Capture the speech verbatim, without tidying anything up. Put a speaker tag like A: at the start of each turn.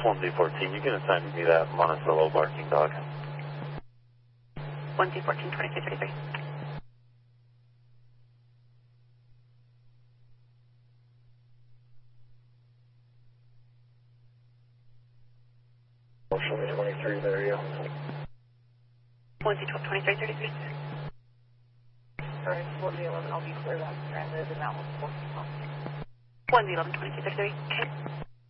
A: one Z fourteen, you can assign me that Monticello barking dog.
B: one Z fourteen, twenty-two thirty-three.
A: Show me twenty-three, there you go.
B: one Z twenty-three thirty-three.
C: Alright, one Z eleven, I'll be cleared on stranded, and that one's fourteen.
B: one Z eleven, twenty-two thirty-three. Okay.